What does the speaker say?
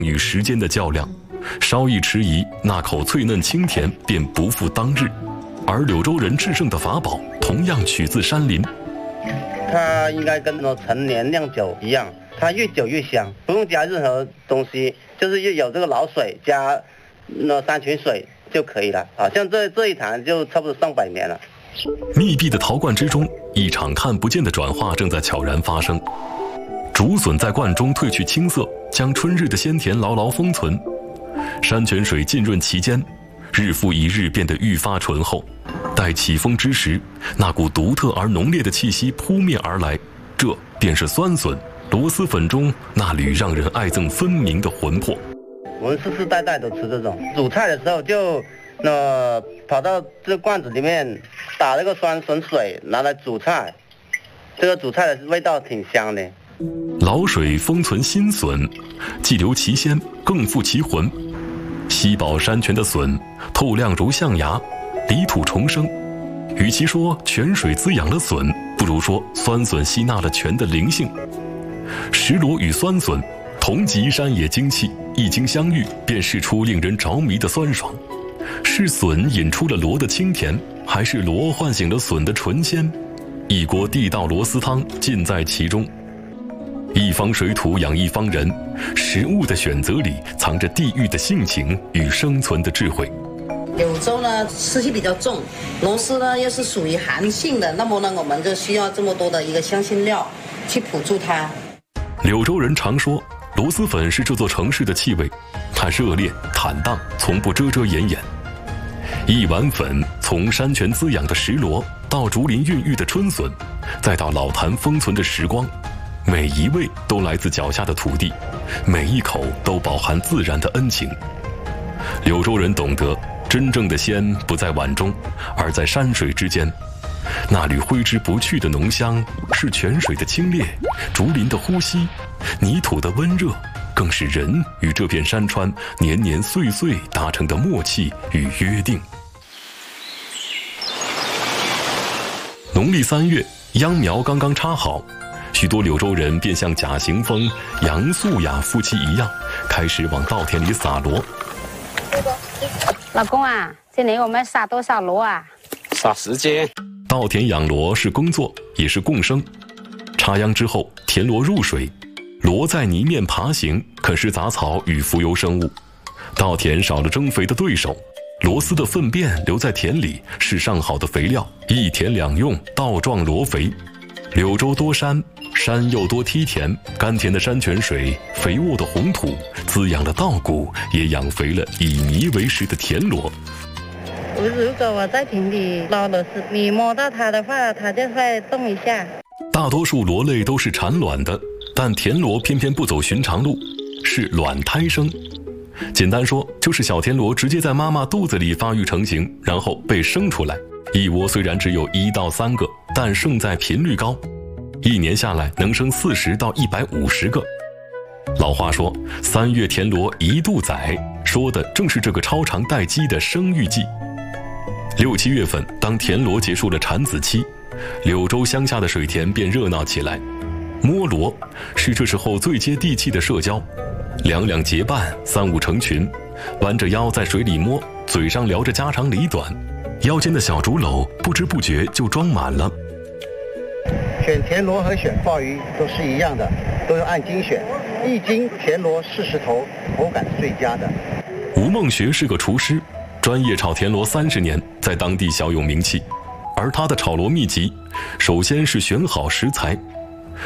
与时间的较量，稍一迟疑，那口脆嫩清甜便不复当日。而柳州人制胜的法宝同样取自山林， 它应该跟陈年酿酒一样，它越久越香，不用加任何东西，就是有这个老水加山泉水就可以了。像这一坛就差不多上百年了。 密闭的陶罐之中，一场看不见的转化正在悄然发生。竹笋在罐中褪去青色，将春日的鲜甜牢牢封存。山泉水浸润其间，日复一日变得愈发醇厚。待起风之时，那股独特而浓烈的气息扑面而来，这便是酸笋，螺蛳粉中那缕让人爱憎分明的魂魄。 我们世世代代都吃这种，煮菜的时候就跑到这罐子里面打那个酸笋水，拿来煮菜，这个煮菜的味道挺香的。 老水封存新笋，既留其鲜，更复其魂。吸饱山泉的笋，透亮如象牙，离土重生。与其说泉水滋养了笋，不如说酸笋吸纳了泉的灵性。石螺与酸笋同级山野精气，一经相遇，便释出令人着迷的酸爽。是笋引出了螺的清甜，还是螺唤醒了笋的醇鲜？一锅地道螺丝汤尽在其中。一方水土养一方人，食物的选择里藏着地域的性情与生存的智慧。 柳州呢湿气比较重，螺丝呢又是属于寒性的，那么呢我们就需要这么多的一个香辛料去辅助它。 柳州人常说，螺蛳粉是这座城市的气味，它热烈坦荡，从不遮遮掩掩。一碗粉，从山泉滋养的石螺，到竹林孕育的春笋，再到老坛封存的时光，每一味都来自脚下的土地，每一口都饱含自然的恩情。柳州人懂得，真正的鲜不在碗中，而在山水之间。那缕挥之不去的浓香，是泉水的清冽，竹林的呼吸，泥土的温热，更是人与这片山川年年岁岁达成的默契与约定。农历3月，秧苗刚刚插好，许多柳州人便像贾行峰、杨素雅夫妻一样，开始往稻田里撒螺。 老公啊，今年我们撒多少螺啊？ 撒10斤。 稻田养螺是工作，也是共生。插秧之后，田螺入水，螺在泥面爬行，啃食杂草与浮游生物。稻田少了增肥的对手，螺丝的粪便留在田里是上好的肥料，一田两用，稻壮螺肥。柳州多山，山又多梯田，甘甜的山泉水，肥沃的红土，滋养了稻谷，也养肥了以泥为食的田螺。 如果我在田里捞螺丝，你摸到它的话，它就会动一下。 大多数螺类都是产卵的，但田螺偏偏不走寻常路，是卵胎生。简单说，就是小田螺直接在妈妈肚子里发育成型，然后被生出来。一窝虽然只有1到3个，但胜在频率高，一年下来能生40到150个。老话说3月田螺一度宰，说的正是这个超长待机的生育季。6、7月份，当田螺结束了产子期，柳州乡下的水田便热闹起来。摸螺是这时候最接地气的社交，2两结伴，3、5成群，弯着腰在水里摸，嘴上聊着家长里短，腰间的小竹篓不知不觉就装满了。 选田螺和选鲍鱼都是一样的，都要按斤选，1斤田螺40头，口感最佳的。 吴梦学是个厨师，专业炒田螺30年，在当地小有名气。而他的炒螺秘籍，首先是选好食材，